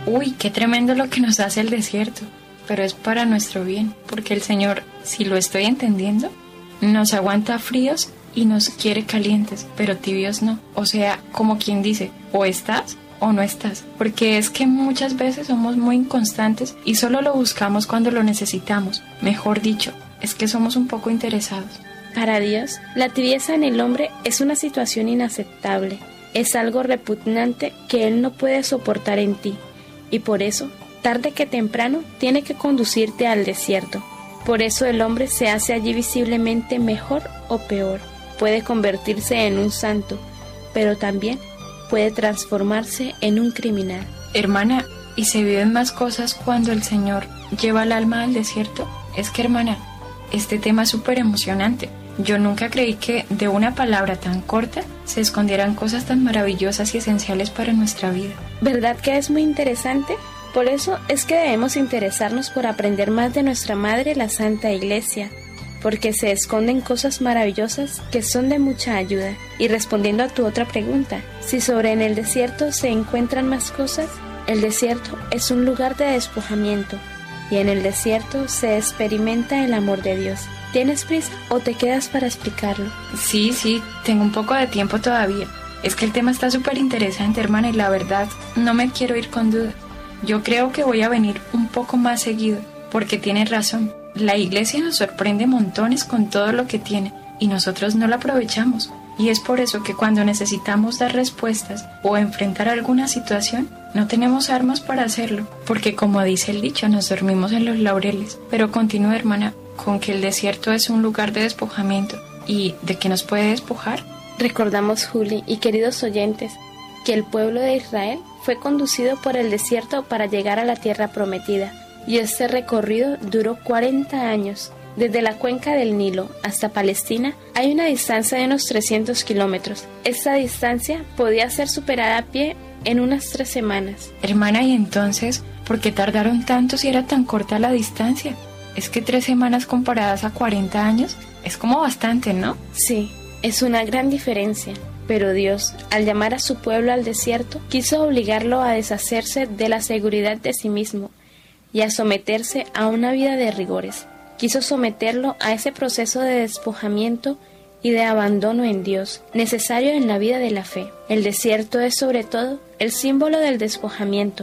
Uy, qué tremendo lo que nos hace el desierto, pero es para nuestro bien, porque el Señor, si lo estoy entendiendo, nos aguanta fríos y nos quiere calientes, pero tibios no. O sea, como quien dice, o estás o no estás, porque es que muchas veces somos muy inconstantes y solo lo buscamos cuando lo necesitamos. Mejor dicho, es que somos un poco interesados. Para Dios, la tibieza en el hombre es una situación inaceptable, es algo repugnante que Él no puede soportar en ti, y por eso, tarde que temprano, tiene que conducirte al desierto. Por eso el hombre se hace allí visiblemente mejor o peor. Puede convertirse en un santo, pero también puede transformarse en un criminal. Hermana, ¿y se viven más cosas cuando el Señor lleva el alma al desierto? Es que, hermana, este tema es súper emocionante. Yo nunca creí que de una palabra tan corta se escondieran cosas tan maravillosas y esenciales para nuestra vida. ¿Verdad que es muy interesante? Por eso es que debemos interesarnos por aprender más de nuestra Madre, la Santa Iglesia, porque se esconden cosas maravillosas que son de mucha ayuda. Y respondiendo a tu otra pregunta, si sobre en el desierto se encuentran más cosas, el desierto es un lugar de despojamiento, y en el desierto se experimenta el amor de Dios. ¿Tienes prisa o te quedas para explicarlo? Sí, tengo un poco de tiempo todavía. Es que el tema está súper interesante, hermana, y la verdad, no me quiero ir con duda. Yo creo que voy a venir un poco más seguido, porque tienes razón. La iglesia nos sorprende montones con todo lo que tiene, y nosotros no la aprovechamos. Y es por eso que cuando necesitamos dar respuestas o enfrentar alguna situación, no tenemos armas para hacerlo, porque como dice el dicho, nos dormimos en los laureles. Pero continúa, hermana, con que el desierto es un lugar de despojamiento. ¿Y de qué nos puede despojar? Recordamos, Juli y queridos oyentes, que el pueblo de Israel fue conducido por el desierto para llegar a la tierra prometida, y este recorrido duró 40 años. Desde la cuenca del Nilo hasta Palestina hay una distancia de unos 300 kilómetros. Esta distancia podía ser superada a pie en unas 3 semanas. Hermana, ¿y entonces por qué tardaron tanto si era tan corta la distancia? Es que 3 semanas comparadas a 40 años es como bastante, ¿no? Sí, es una gran diferencia. Pero Dios, al llamar a su pueblo al desierto, quiso obligarlo a deshacerse de la seguridad de sí mismo y a someterse a una vida de rigores. Quiso someterlo a ese proceso de despojamiento y de abandono en Dios, necesario en la vida de la fe. El desierto es sobre todo el símbolo del despojamiento.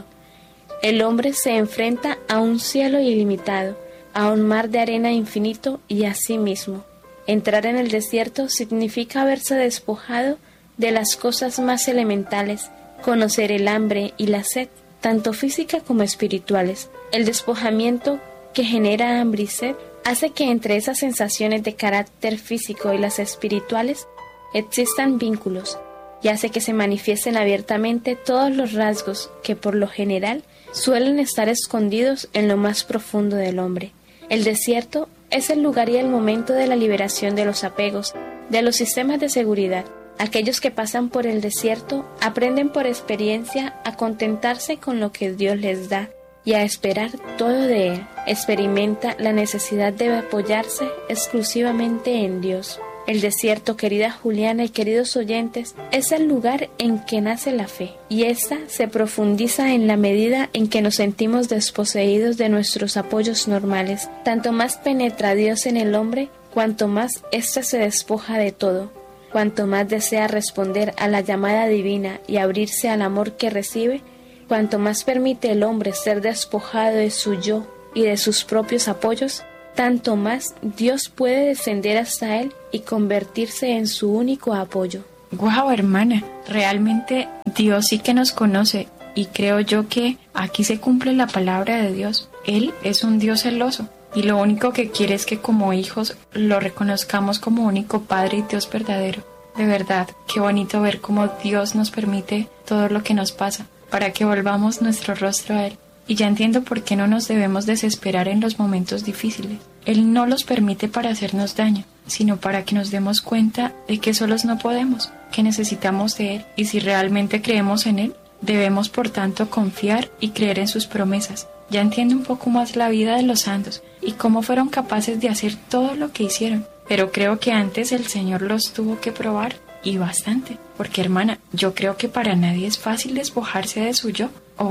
El hombre se enfrenta a un cielo ilimitado, a un mar de arena infinito y a sí mismo. Entrar en el desierto significa haberse despojado de las cosas más elementales, conocer el hambre y la sed, tanto física como espirituales. El despojamiento que genera hambre y sed hace que entre esas sensaciones de carácter físico y las espirituales existan vínculos, y hace que se manifiesten abiertamente todos los rasgos que por lo general suelen estar escondidos en lo más profundo del hombre. El desierto es el lugar y el momento de la liberación de los apegos, de los sistemas de seguridad. Aquellos que pasan por el desierto aprenden por experiencia a contentarse con lo que Dios les da y a esperar todo de Él. Experimenta la necesidad de apoyarse exclusivamente en Dios. El desierto, querida Juliana y queridos oyentes, es el lugar en que nace la fe, y esta se profundiza en la medida en que nos sentimos desposeídos de nuestros apoyos normales. Tanto más penetra Dios en el hombre, cuanto más éste se despoja de todo. Cuanto más desea responder a la llamada divina y abrirse al amor que recibe, cuanto más permite el hombre ser despojado de su yo y de sus propios apoyos, tanto más Dios puede descender hasta él y convertirse en su único apoyo. ¡Guau, hermana! Realmente Dios sí que nos conoce, y creo yo que aquí se cumple la palabra de Dios. Él es un Dios celoso, y lo único que quiere es que como hijos lo reconozcamos como único Padre y Dios verdadero. De verdad, qué bonito ver cómo Dios nos permite todo lo que nos pasa, para que volvamos nuestro rostro a Él. Y ya entiendo por qué no nos debemos desesperar en los momentos difíciles. Él no los permite para hacernos daño, sino para que nos demos cuenta de que solos no podemos, que necesitamos de Él. Y si realmente creemos en Él, debemos por tanto confiar y creer en sus promesas. Ya entiendo un poco más la vida de los santos y cómo fueron capaces de hacer todo lo que hicieron. Pero creo que antes el Señor los tuvo que probar, y bastante. Porque, hermana, yo creo que para nadie es fácil despojarse de su yo. O bueno,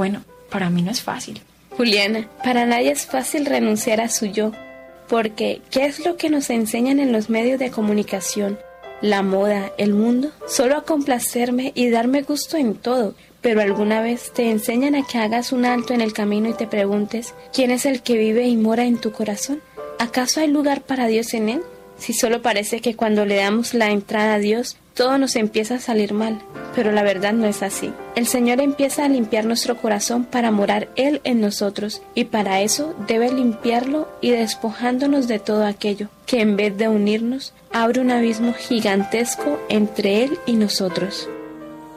para mí no es fácil. Juliana, para nadie es fácil renunciar a su yo, porque ¿qué es lo que nos enseñan en los medios de comunicación? La moda, el mundo, solo a complacerme y darme gusto en todo, pero alguna vez te enseñan a que hagas un alto en el camino y te preguntes, ¿quién es el que vive y mora en tu corazón? ¿Acaso hay lugar para Dios en él? Si solo parece que cuando le damos la entrada a Dios, todo nos empieza a salir mal, pero la verdad no es así. El Señor empieza a limpiar nuestro corazón para morar Él en nosotros, y para eso debe limpiarlo y despojándonos de todo aquello que en vez de unirnos, abre un abismo gigantesco entre Él y nosotros.